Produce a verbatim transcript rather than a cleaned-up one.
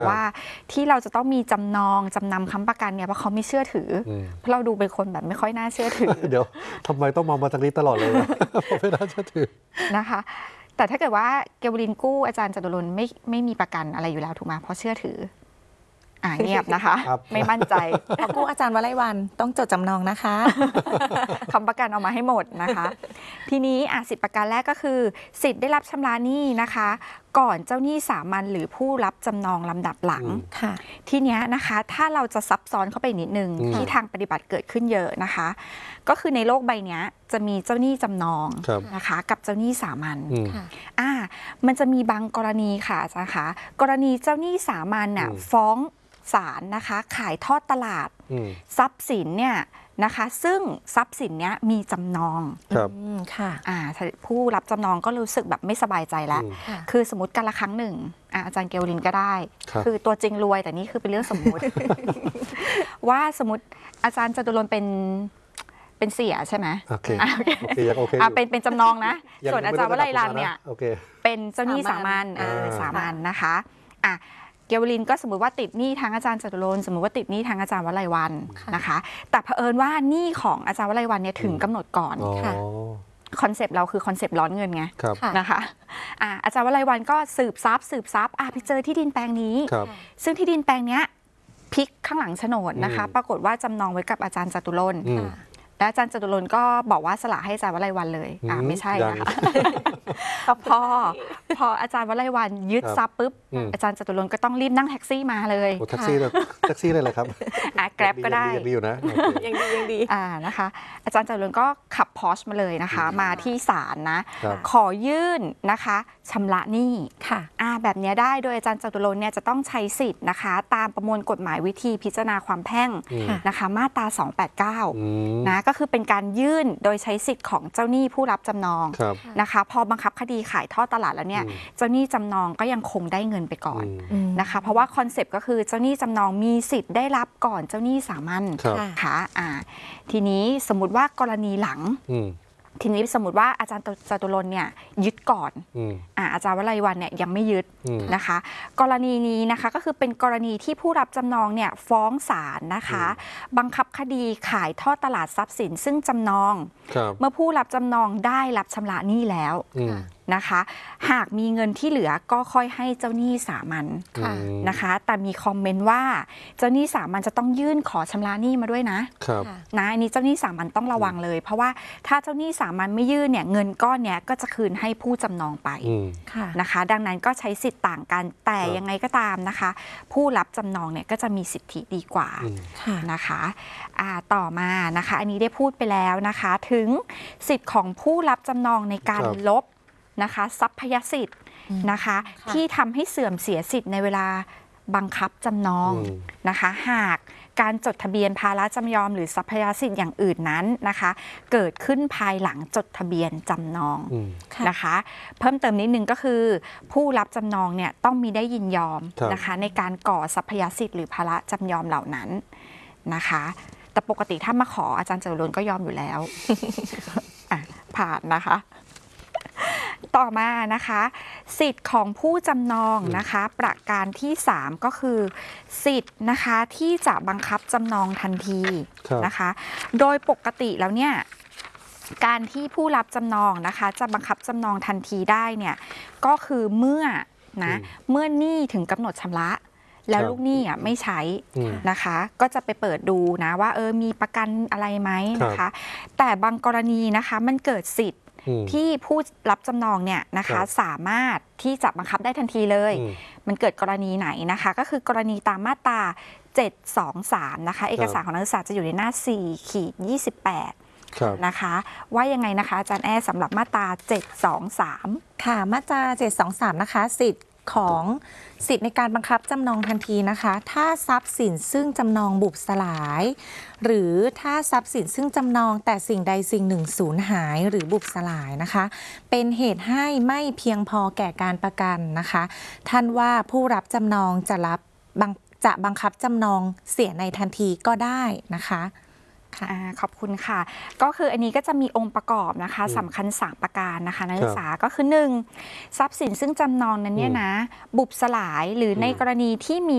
ว่าที่เราจะต้องมีจำนองจำนำค้ำประกันเนี่ยเพราะเขาไม่เชื่อถือเพราะเราดูเป็นคนแบบไม่ค่อยน่าเชื่อถือเดี๋ยวทำไมต้องมองมาทางนี้ตลอดเลยไม่น่าเชื่อถือนะคะแต่ถ้าเกิดว่าเกวลินกู้อาจารย์จตุรนต์ไม่ไม่มีประกันอะไรอยู่แล้วถูกไหมเพราะเชื่อถืออ่าเงียบนะคะไม่มั่นใจพอกู้อาจารย์วลัยวันต้องจดจำนองนะคะคำประกันเอามาให้หมดนะคะทีนี้อ่ะสิทธิประกันแรกก็คือสิทธิ์ได้รับชำระหนี้นะคะก่อนเจ้าหนี้สามัญหรือผู้รับจำนองลำดับหลังทีเนี้ยนะคะถ้าเราจะซับซ้อนเข้าไปนิดนึงที่ทางปฏิบัติเกิดขึ้นเยอะนะคะก็คือในโลกใบนี้จะมีเจ้าหนี้จำนองนะคะกับเจ้าหนี้สามัญอ่ามันจะมีบางกรณีค่ะอาจารย์คะกรณีเจ้าหนี้สามัญน่ะฟ้องศาลนะคะขายทอดตลาดทรัพย์สินเนี่ยนะคะซึ่งทรัพย์สินเนี้ยมีจำนองค่ะอ่าผู้รับจำนองก็รู้สึกแบบไม่สบายใจแล้วคือสมมติกันละครั้งหนึ่งอาจารย์เกวลินก็ได้คือตัวจริงรวยแต่นี่คือเป็นเรื่องสมมติ ว่าสมมติอาจารย์จตุรนต์เป็นเป็นเสียใช่ไหมโอเคโอเคโอเคเป็นเป็นจำนองนะส่วนอาจารย์วลัยลันเนี่ยเป็นเจ้าหนี้สามัญสามัญนะคะอ่ะเกวลินก็สมมติว่าติดหนี้ทางอาจารย์จตุรนต์สมมติว่าติดหนี้ทางอาจารย์วลัยวันนะคะแต่เผอิญว่าหนี้ของอาจารย์วลัยวันเนี่ยถึงกำหนดก่อนคอนเซปต์เราคือคอนเซปต์ร้อนเงินไงนะคะอ่าอาจารย์วลัยวันก็สืบทรัพย์สืบทรัพย์อ่ะไปเจอที่ดินแปลงนี้ซึ่งที่ดินแปลงเนี้ยพลิกข้างหลังโฉนดนะคะปรากฏว่าจำนองไว้กับอาจารย์จตุรนต์และอาจารย์จตุรนต์ก็บอกว่าสละให้อาจารย์วลัยวันเลยอ่าไม่ใช่นะคะพอพออาจารย์วลัยวันยึดทรัพย์ปุ๊บอาจารย์จตุรนต์ก็ต้องรีบนั่งแท็กซี่มาเลยแท็กซี่เลยแท็กซี่เลยเหรอครับอ่าแกร็บก็ได้ยังดีอยู่นะยังดียังดีอ่านะคะอาจารย์จตุรนต์ก็ขับพอร์ชมาเลยนะคะมาที่ศาลนะขอยื่นนะคะชำระหนี้ค่ะอ่าแบบนี้ได้โดยอาจารย์จตุรนต์เนี่ยจะต้องใช้สิทธิ์นะคะตามประมวลกฎหมายวิธีพิจารณาความแพ่งนะคะมาตราสองแปดเก้านะก็คือเป็นการยื่นโดยใช้สิทธิ์ของเจ้าหนี้ผู้รับจำนองนะคะพอบังคับคดีขายทอดตลาดแล้วเนี่ยเจ้าหนี้จำนองก็ยังคงได้เงินไปก่อนนะคะเพราะว่าคอนเซปต์ก็คือเจ้าหนี้จำนองมีสิทธิ์ได้รับก่อนเจ้าหนี้สามัญค่ะอ่าทีนี้สมมุติว่ากรณีหลังทีนี้สมมติว่าอาจารย์จตุรนต์เนี่ยยึดก่อนอ่าอาจารย์วลัยวันเนี่ยยังไม่ยึดนะคะกรณีนี้นะคะก็คือเป็นกรณีที่ผู้รับจำนองเนี่ยฟ้องศาลนะคะบังคับคดีขายทอดตลาดทรัพย์สินซึ่งจำนองเมื่อผู้รับจำนองได้รับชำระหนี้แล้วนะคะหากมีเงินที่เหลือก็ค่อยให้เจ้าหนี้สามัญนะคะแต่มีคอมเมนต์ว่าเจ้าหนี้สามัญจะต้องยื่นขอชำระหนี้มาด้วยนะนะอันนี้เจ้าหนี้สามัญต้องระวังเลยเพราะว่าถ้าเจ้าหนี้สามัญไม่ยื่นเนี่ยเงินก้อนเนี้ยก็จะคืนให้ผู้จำนองไปนะคะดังนั้นก็ใช้สิทธิ์ต่างกันแต่ยังไงก็ตามนะคะผู้รับจำนองเนี่ยก็จะมีสิทธิดีกว่านะคะอ่าต่อมานะคะอันนี้ได้พูดไปแล้วนะคะถึงสิทธิ์ของผู้รับจำนองในการลบนะคะทรัพยสิทธิ์นะคะที่ทำให้เสื่อมเสียสิทธิ์ในเวลาบังคับจำนองนะคะหากการจดทะเบียนภาระจำยอมหรือทรัพยสิทธิ์อย่างอื่นนั้นนะคะเกิดขึ้นภายหลังจดทะเบียนจำนองนะคะเพิ่มเติมนิดนึงก็คือผู้รับจำนองเนี่ยต้องมีได้ยินยอมนะคะในการก่อทรัพยสิทธิ์หรือภาระจำยอมเหล่านั้นนะคะแต่ปกติถ้ามาขออาจารย์จตุรนต์ก็ยอมอยู่แล้ว ผ่านนะคะต่อมานะคะสิทธิ์ของผู้จำนองนะคะประการที่สามก็คือสิทธิ์นะคะที่จะบังคับจำนองทันทีนะคะโดยปกติแล้วเนี่ยการที่ผู้รับจำนองนะคะจะบังคับจำนองทันทีได้เนี่ยก็คือเมื่อนะเมื่อหนี้ถึงกำหนดชำระแล้วลูกหนี้อ่ะไม่ใช้นะคะก็จะไปเปิดดูนะว่าเออมีประกันอะไรไหมนะคะแต่บางกรณีนะคะมันเกิดสิทธิ์ที่ผู้รับจำนองเนี่ยนะคะสามารถที่จะบังคับได้ทันทีเลยมันเกิดกรณีไหนนะคะก็คือกรณีตามมาตราเจ็ดสองสามนะคะเอกสารของนักศึกษาจะอยู่ในหน้าสี่ขีดยี่สิบแปดนะคะว่ายังไงนะคะอาจารย์แอสำหรับมาตราเจ็ดสองสามค่ะมาตราเจ็ดสองสามนะคะสิทธิ์ของสิทธิ์ในการบังคับจำนองทันทีนะคะถ้าทรัพย์สินซึ่งจำนองบุบสลายหรือถ้าทรัพย์สินซึ่งจำนองแต่สิ่งใดสิ่งหนึ่งสูญหายหรือบุบสลายนะคะเป็นเหตุให้ไม่เพียงพอแก่การประกันนะคะท่านว่าผู้รับจำนองจะรับจะบังคับจำนองเสียในทันทีก็ได้นะคะขอบคุณค่ะก็คืออันนี้ก็จะมีองค์ประกอบนะคะสำคัญสามประการนะคะนักศึกษาก็คือหนึ่งทรัพย์สินซึ่งจำนองนั้นเนี่ยนะบุบสลายหรือในกรณีที่มี